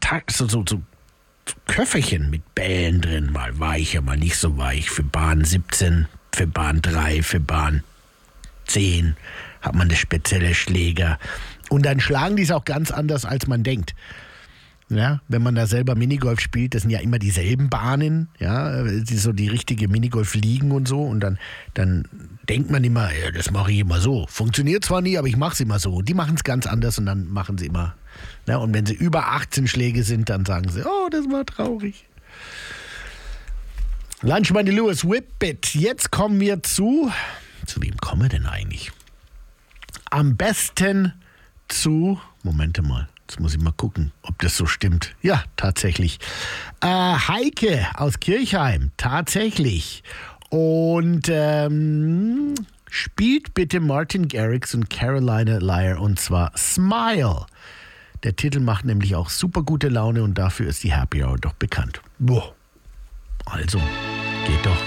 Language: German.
so Köfferchen mit Bällen drin, mal weicher, mal nicht so weich. Für Bahn 17, für Bahn 3, für Bahn 10 hat man das spezielle Schläger. Und dann schlagen die es auch ganz anders, als man denkt. Ja, wenn man da selber Minigolf spielt, das sind ja immer dieselben Bahnen, ja, die richtige Minigolf liegen und so. Und dann denkt man immer, ja, das mache ich immer so. Funktioniert zwar nie, aber ich mache es immer so. Und die machen es ganz anders und dann machen sie immer. Ja, und wenn sie über 18 Schläge sind, dann sagen sie, oh, das war traurig. Lunch Money Lewis, Whip It. Jetzt kommen wir zu wem kommen wir denn eigentlich? Am besten Momente mal. Jetzt muss ich mal gucken, ob das so stimmt. Ja, tatsächlich. Heike aus Kirchheim, tatsächlich. Und spielt bitte Martin Garrix und Carolina Liar und zwar Smile. Der Titel macht nämlich auch super gute Laune und dafür ist die Happy Hour doch bekannt. Boah. Also, geht doch.